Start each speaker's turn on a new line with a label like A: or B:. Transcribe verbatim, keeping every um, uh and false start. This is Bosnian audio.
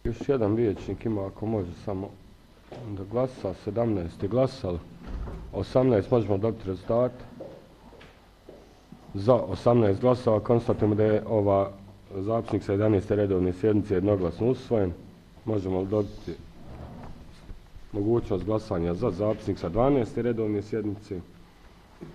A: Još jedan vijećnik ima, ako može samo da glasa. sedamnaest je glasalo. osamnaest možemo dobiti rezultat. Za osamnaest glasova konstatujemo da je ova zapisnik sa jedanaeste redovne sjednice jednoglasno usvojen. Možemo dobiti mogućnost glasanja za zapisnik sa dvanaeste redovne sjednice.